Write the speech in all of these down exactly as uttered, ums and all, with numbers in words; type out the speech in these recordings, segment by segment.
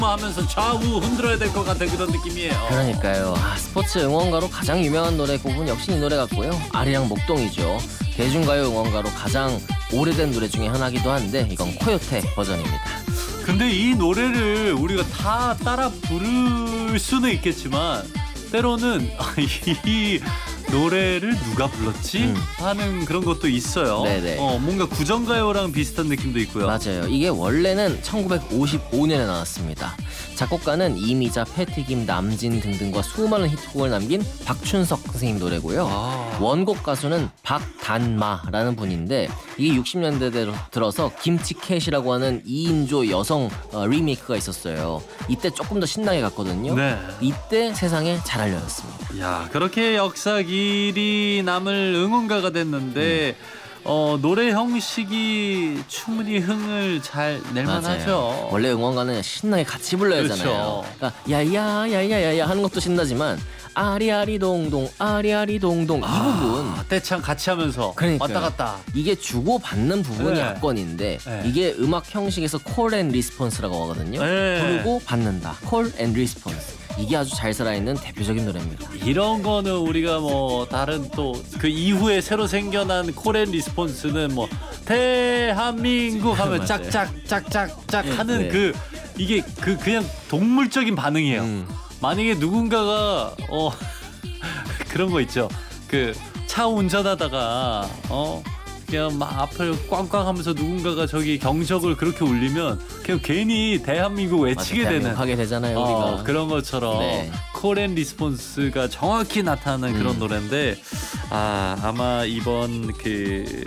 하면서 좌우 흔들어야 될 것 같은 그런 느낌이에요. 그러니까요. 아, 스포츠 응원가로 가장 유명한 노래곡은 역시 이 노래 같고요. 아리랑 목동이죠. 대중가요 응원가로 가장 오래된 노래 중에 하나기도 한데 이건 코요테 버전입니다. 근데 이 노래를 우리가 다 따라 부를 수는 있겠지만 때로는 이 노래를 누가 불렀지? 음. 하는 그런 것도 있어요. 네네. 어, 뭔가 구전가요랑 비슷한 느낌도 있고요. 맞아요. 이게 원래는 천구백오십오 년에 나왔습니다. 작곡가는 이미자, 패티김, 남진 등등과 수많은 히트곡을 남긴 박춘석 선생님 노래고요. 아. 원곡 가수는 박단마라는 분인데 이게 육십 년대 들어서 김치캣이라고 하는 이인조 여성 어, 리메이크가 있었어요. 이때 조금 더 신나게 갔거든요. 네. 이때 세상에 잘 알려졌습니다. 야, 그렇게 역사 길이 남을 응원가가 됐는데 음. 어, 노래 형식이 충분히 흥을 잘 낼만하죠. 원래 응원가는 신나게 같이 불러야 하잖아요. 그렇죠. 그러니까 야야야야야야 하는 것도 신나지만 아리아리 동동 아리아리 동동 이 아, 부분 떼창 같이 하면서 그러니까요. 왔다 갔다. 이게 주고받는 부분이 네. 압권인데 네. 이게 음악 형식에서 콜 앤 리스폰스라고 하거든요. 네. 부르고 받는다. 콜 앤 리스폰스. 이게 아주 잘 살아있는 대표적인 노래입니다. 이런 거는 우리가 뭐 다른 또 그 이후에 새로 생겨난 콜앤 리스폰스는 뭐 대한민국 하면 맞아요. 짝짝짝짝짝 하는 네. 그 이게 그 그냥 동물적인 반응이에요. 음. 만약에 누군가가 어 그런 거 있죠. 그 차 운전하다가 어 그냥 막 앞을 꽝꽝하면서 누군가가 저기 경적을 그렇게 울리면 그냥 괜히 대한민국 외치게 맞아, 되는 하게 되잖아요. 어, 우리가 그런 것처럼 네. 콜앤 리스폰스가 정확히 나타나는 그런 음. 노래인데 아 아마 이번 그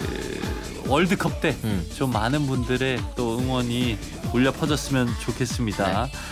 월드컵 때 좀 음. 많은 분들의 또 응원이 울려 퍼졌으면 좋겠습니다. 네.